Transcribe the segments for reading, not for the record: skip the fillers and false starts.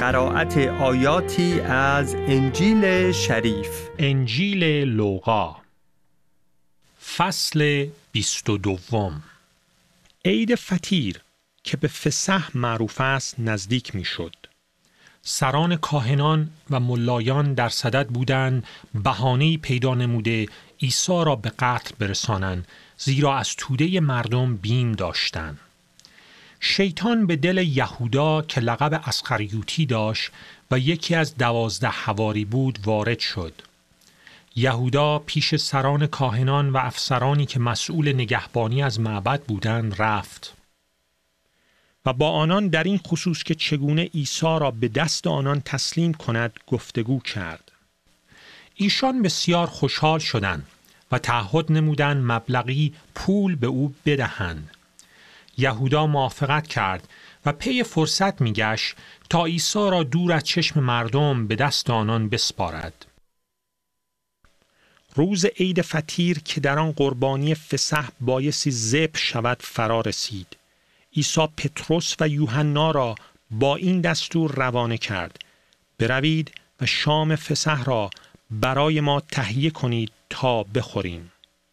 قرائت آیاتی از انجیل شریف. انجیل لوقا فصل 22. عید فطیر که به فسح معروف است نزدیک می شد. سران کاهنان و ملایان در صدد بودند بهانه‌ای پیدا نموده عیسی را به قتل برسانند، زیرا از توده مردم بیم داشتند. شیطان به دل یهودا که لقب اسخریوطی داشت و یکی از 12 حواری بود وارد شد. یهودا پیش سران کاهنان و افسرانی که مسئول نگهبانی از معبد بودند رفت و با آنان در این خصوص که چگونه عیسی را به دست آنان تسلیم کند گفتگو کرد. ایشان بسیار خوشحال شدند و تعهد نمودند مبلغی پول به او بدهند. یهودا موافقت کرد و پی فرصت می‌گشت تا عیسی را دور از چشم مردم به دست آنان بسپارد. روز عید فطیر که در آن قربانی فسح بایستی ذبح شود فرا رسید. عیسی پتروس و یوحنا را با این دستور روانه کرد: بروید و شام فسح را برای ما تهیه کنید تا بخوریم.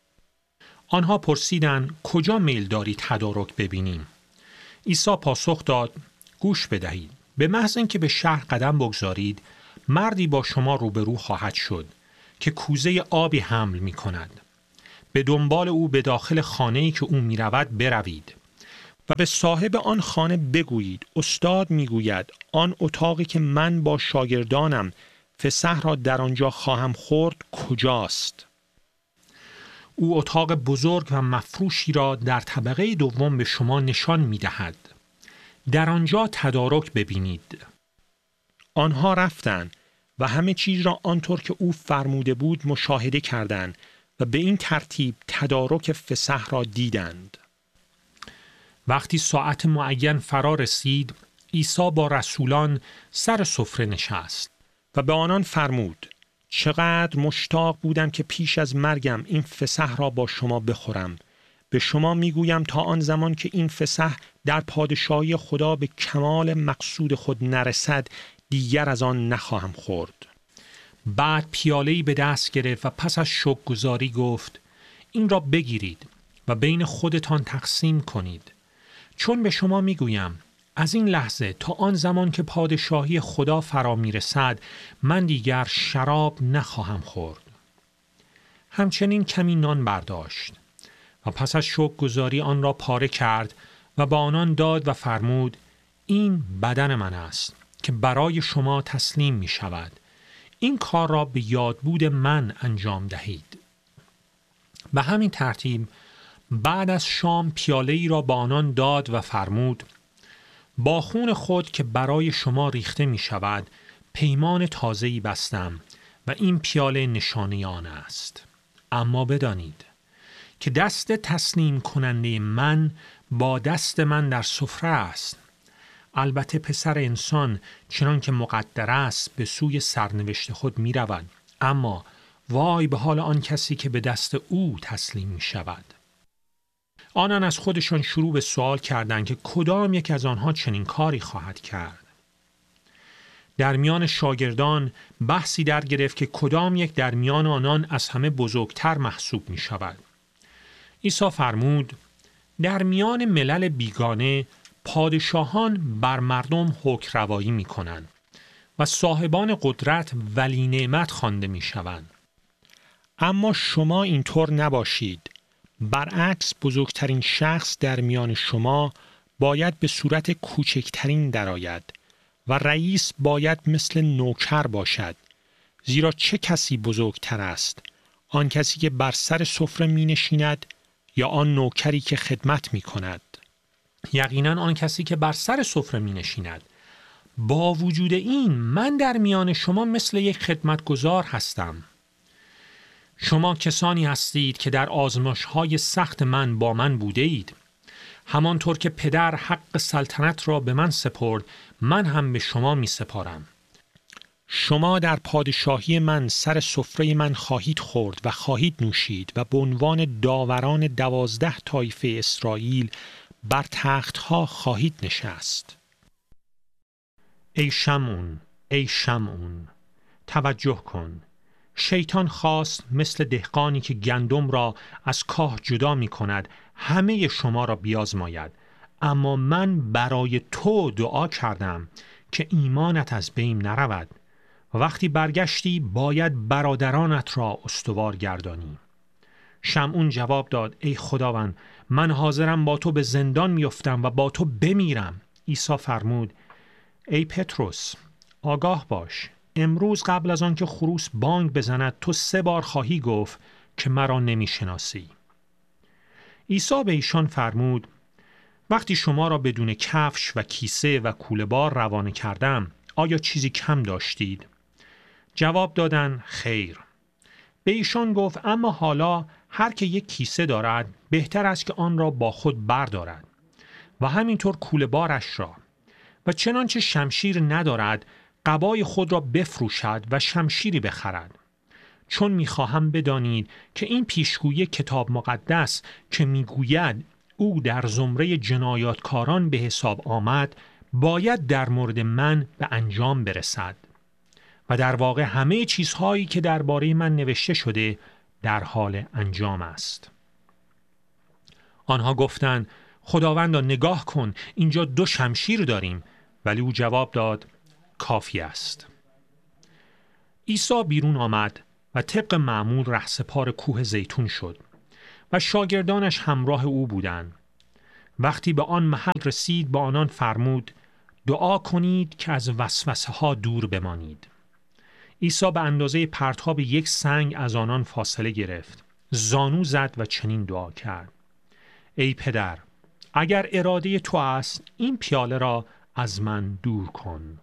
آنها پرسیدند کجا میل دارید تدارک ببینیم؟ عیسی پاسخ داد: گوش بدهید. به محض اینکه به شهر قدم بگذارید، مردی با شما روبرو خواهد شد که کوزه آبی حمل می کند. به دنبال او به داخل خانه‌ای که او می رود بروید و به صاحب آن خانه بگویید: استاد میگوید آن اتاقی که من با شاگردانم فسح را در آنجا خواهم خورد کجاست؟ او اتاق بزرگ و مفروشی را در طبقه دوم به شما نشان می دهد. در آنجا تدارک ببینید. آنها رفتند و همه چیز را آنطور که او فرموده بود مشاهده کردند و به این ترتیب تدارک فسح را دیدند. وقتی ساعت معین فرا رسید، عیسی با رسولان سر سفره نشست و به آنان فرمود: چقدر مشتاق بودم که پیش از مرگم این فسح را با شما بخورم. به شما میگویم تا آن زمان که این فسح در پادشاهی خدا به کمال مقصود خود نرسد دیگر از آن نخواهم خورد. بعد پیاله‌ای به دست گرفت و پس از شکرگزاری گفت: این را بگیرید و بین خودتان تقسیم کنید، چون به شما میگویم از این لحظه تا آن زمان که پادشاهی خدا فرا میرسد من دیگر شراب نخواهم خورد. همچنین کمی نان برداشت و پس از شکرگزاری آن را پاره کرد و با آنان داد و فرمود: این بدن من است که برای شما تسلیم می شود. این کار را به یادبود من انجام دهید. به همین ترتیب بعد از شام پیاله‌ای را با آنان داد و فرمود: با خون خود که برای شما ریخته می شود پیمان تازه‌ای بستم و این پیاله نشانه آن است. اما بدانید که دست تسلیم کننده من با دست من در سفره است. البته پسر انسان چنان که مقدر است به سوی سرنوشت خود می رود، اما وای به حال آن کسی که به دست او تسلیم می شود. آنان از خودشان شروع به سوال کردند که کدام یک از آنها چنین کاری خواهد کرد. در میان شاگردان بحثی در گرفت که کدام یک در میان آنان از همه بزرگتر محسوب می شود. عیسی فرمود: در میان ملل بیگانه پادشاهان بر مردم حکم روایی می کنند و صاحبان قدرت ولی نعمت خوانده می شوند. اما شما اینطور نباشید. برعکس بزرگترین شخص در میان شما باید به صورت کوچکترین درآید و رئیس باید مثل نوکر باشد. زیرا چه کسی بزرگتر است؟ آن کسی که بر سر سفره می نشیند یا آن نوکری که خدمت می کند؟ یقینا آن کسی که بر سر سفره می نشیند. با وجود این من در میان شما مثل یک خدمتگزار هستم. شما کسانی هستید که در آزمایش‌های سخت من با من بوده اید. همانطور که پدر حق سلطنت را به من سپرد من هم به شما می سپارم. شما در پادشاهی من سر سفره من خواهید خورد و خواهید نوشید و به عنوان داوران 12 طایفه اسرائیل بر تختها خواهید نشست. ای شمعون، ای شمعون، توجه کن. شیطان خواست مثل دهقانی که گندم را از کاه جدا می کند همه شما را بیازماید، اما من برای تو دعا کردم که ایمانت از بین نرود و وقتی برگشتی باید برادرانت را استوار گردانی. شمعون جواب داد ای خداوند، من حاضرم با تو به زندان میافتم و با تو بمیرم. عیسی فرمود ای پتروس، آگاه باش، امروز قبل از آن که خروس بانگ بزند تو 3 بار خواهی گفت که مرا نمیشناسی. عیسی به ایشان فرمود وقتی شما را بدون کفش و کیسه و کوله‌بار روانه کردم آیا چیزی کم داشتید؟ جواب دادند خیر. به ایشان گفت اما حالا هر که یک کیسه دارد بهتر است که آن را با خود بردارد و همینطور کوله‌بارش را، و چنانچه شمشیر ندارد قبای خود را بفروشد و شمشیری بخرد، چون میخواهم بدانید که این پیشگویی کتاب مقدس که میگوید او در زمره جنایاتکاران به حساب آمد باید در مورد من به انجام برسد. و در واقع همه چیزهایی که درباره من نوشته شده در حال انجام است. آنها گفتند خداوندا نگاه کن، اینجا 2 شمشیر داریم. ولی او جواب داد کافی است. عیسی بیرون آمد و طبق معمول رهسپار کوه زیتون شد و شاگردانش همراه او بودند. وقتی به آن محل رسید با آنان فرمود دعا کنید که از وسوسه ها دور بمانید. عیسی به اندازه پرتاب یک سنگ از آنان فاصله گرفت، زانو زد و چنین دعا کرد ای پدر، اگر اراده تو است این پیاله را از من دور کن،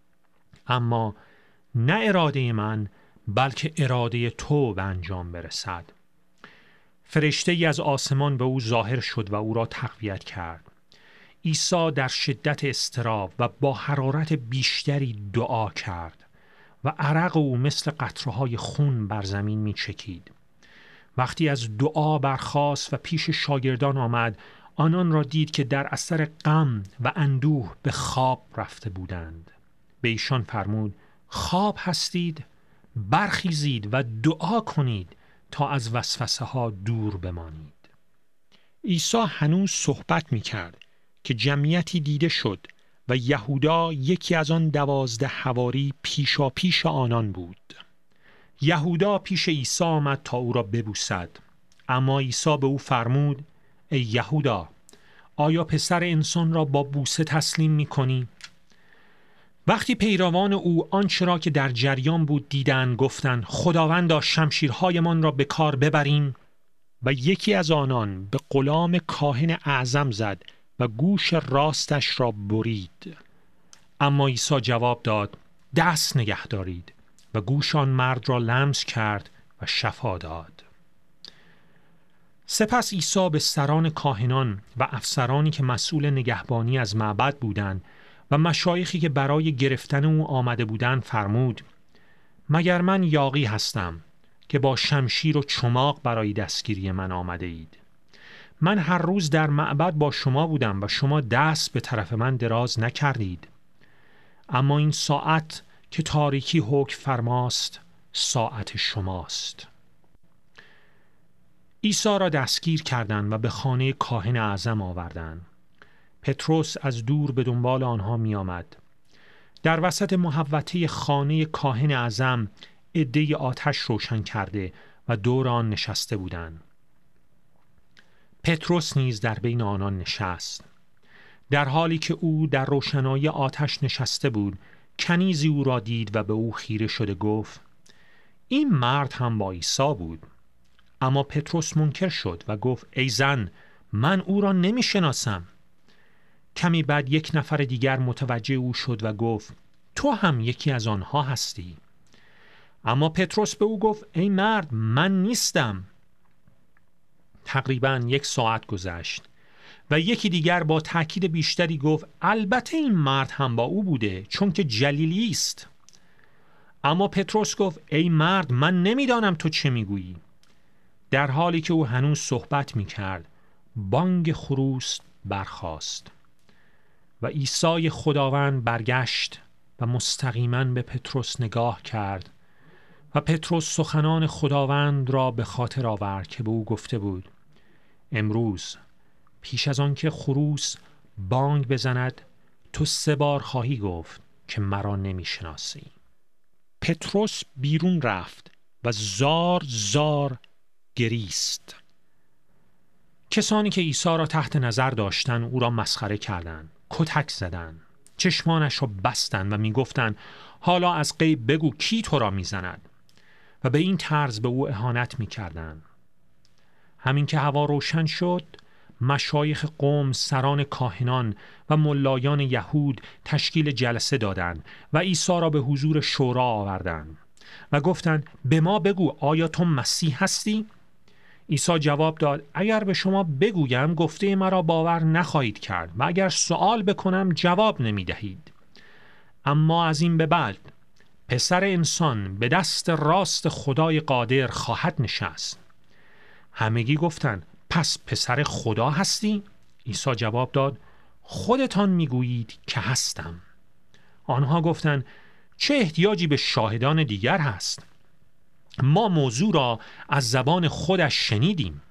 اما نه اراده من بلکه اراده تو به انجام برسد. فرشته ای از آسمان به او ظاهر شد و او را تقویت کرد. عیسی در شدت اضطراب و با حرارت بیشتری دعا کرد و عرق او مثل قطره‌های خون بر زمین می‌چکید. وقتی از دعا برخاست و پیش شاگردان آمد، آنان را دید که در اثر غم و اندوه به خواب رفته بودند. به ایشان فرمود خواب هستید؟ برخیزید و دعا کنید تا از وسوسه ها دور بمانید. عیسی هنوز صحبت می کرد که جمعیتی دیده شد و یهودا یکی از آن 12 حواری پیشا پیش آنان بود. یهودا پیش عیسی آمد تا او را ببوسد، اما عیسی به او فرمود ای یهودا، آیا پسر انسان را با بوسه تسلیم می کنی؟ وقتی پیروان او آنچه را که در جریان بود دیدند گفتند خداوندا شمشیرهایمان را به کار ببریم. و یکی از آنان به غلام کاهن اعظم زد و گوش راستش را برید. اما عیسی جواب داد دست نگه دارید و گوش آن مرد را لمس کرد و شفا داد. سپس عیسی به سران کاهنان و افسرانی که مسئول نگهبانی از معبد بودند و مشایخی که برای گرفتن او آمده بودند فرمود مگر من یاغی هستم که با شمشیر و چماق برای دستگیری من آمده اید؟ من هر روز در معبد با شما بودم و شما دست به طرف من دراز نکردید. اما این ساعت که تاریکی حکم فرماست ساعت شماست. عیسی را دستگیر کردند و به خانه کاهن اعظم آوردند. پتروس از دور به دنبال آنها می آمد. در وسط محوطه خانه کاهن اعظم عده‌ای آتش روشن کرده و دور آن نشسته بودند. پتروس نیز در بین آنان نشست. در حالی که او در روشنایی آتش نشسته بود، کنیزی او را دید و به او خیره شده گفت این مرد هم با عیسی بود. اما پتروس منکر شد و گفت ای زن، من او را نمی شناسم. کمی بعد یک نفر دیگر متوجه او شد و گفت تو هم یکی از آنها هستی. اما پتروس به او گفت ای مرد، من نیستم. تقریباً 1 ساعت گذشت و یکی دیگر با تأکید بیشتری گفت البته این مرد هم با او بوده، چون که جلیلی است. اما پتروس گفت ای مرد، من نمیدانم تو چه میگویی. در حالی که او هنوز صحبت میکرد بانگ خروس برخاست و عیسی خداوند برگشت و مستقیما به پتروس نگاه کرد و پتروس سخنان خداوند را به خاطر آورد که به او گفته بود: امروز پیش از آن که خروس بانگ بزند تو 3 بار خواهی گفت که مرا نمیشناسی. پتروس بیرون رفت و زار زار گریست. کسانی که عیسی را تحت نظر داشتند او را مسخره کردند، کتک زدند، چشمانش را بستند و میگفتند: حالا از غیب بگو کی تو را میزند، و به این طرز به او اهانت میکردند. همین که هوا روشن شد، مشایخ قوم، سران کاهنان و ملایان یهود تشکیل جلسه دادند و عیسی را به حضور شورا آوردند و گفتند: به ما بگو آیا تو مسیح هستی؟ عیسی جواب داد: اگر به شما بگویم گفته مرا باور نخواهید کرد و اگر سوال بکنم جواب نمی دهید. اما از این به بعد پسر انسان به دست راست خدای قادر خواهد نشست. همگی گفتند: پس پسر خدا هستی؟ عیسی جواب داد: خودتان میگویید که هستم. آنها گفتند: چه احتیاجی به شاهدان دیگر هست؟ ما موضوع را از زبان خودش شنیدیم.